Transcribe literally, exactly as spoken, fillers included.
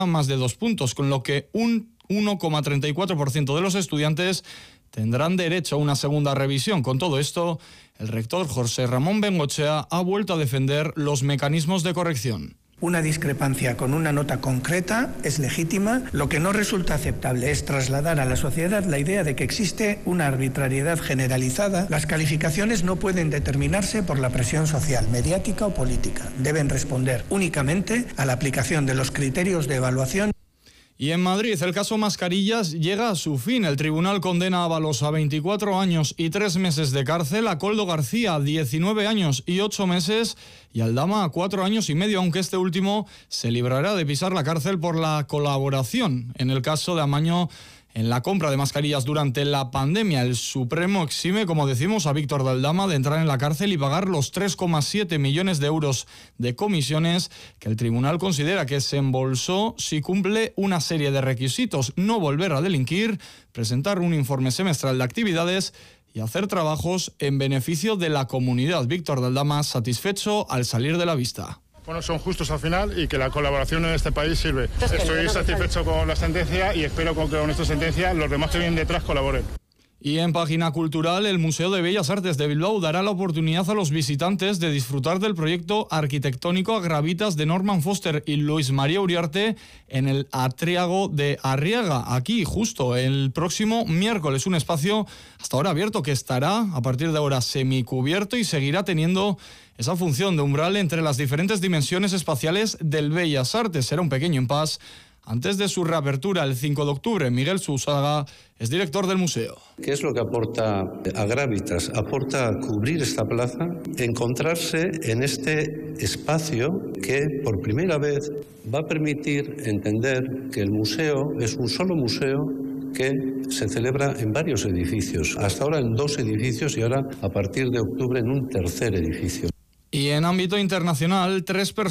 más de dos puntos, con lo que un uno coma treinta y cuatro por ciento de los estudiantes tendrán derecho a una segunda revisión. Con todo esto, el rector José Ramón Bengoechea ha vuelto a defender los mecanismos de corrección. Una discrepancia con una nota concreta es legítima. Lo que no resulta aceptable es trasladar a la sociedad la idea de que existe una arbitrariedad generalizada. Las calificaciones no pueden determinarse por la presión social, mediática o política. Deben responder únicamente a la aplicación de los criterios de evaluación. Y en Madrid, el caso Mascarillas llega a su fin. El tribunal condena a Ábalos a veinticuatro años y tres meses de cárcel, a Koldo García a diecinueve años y ocho meses y Aldama a cuatro años y medio, aunque este último se librará de pisar la cárcel por la colaboración en el caso de amaño en la compra de mascarillas durante la pandemia. El Supremo exime, como decimos, a Víctor de Aldama de entrar en la cárcel y pagar los tres coma siete millones de euros de comisiones que el tribunal considera que se embolsó si cumple una serie de requisitos: no volver a delinquir, presentar un informe semestral de actividades y hacer trabajos en beneficio de la comunidad. Víctor de Aldama satisfecho al salir de la vista. Bueno, son justos al final y que la colaboración en este país sirve. Estoy satisfecho con la sentencia y espero que con esta sentencia los demás que vienen detrás colaboren. Y en página cultural, el Museo de Bellas Artes de Bilbao dará la oportunidad a los visitantes de disfrutar del proyecto arquitectónico Agravitas de Norman Foster y Luis María Uriarte en el Atriago de Arriaga, aquí justo el próximo miércoles. Un espacio hasta ahora abierto que estará a partir de ahora semicubierto y seguirá teniendo esa función de umbral entre las diferentes dimensiones espaciales del Bellas Artes. Será un pequeño impasse antes de su reapertura el cinco de octubre. Miguel Susaga es director del museo. ¿Qué es lo que aporta Agravitas? Aporta cubrir esta plaza, encontrarse en este espacio que por primera vez va a permitir entender que el museo es un solo museo que se celebra en varios edificios. Hasta ahora en dos edificios y ahora a partir de octubre en un tercer edificio. Y en ámbito internacional, tres personas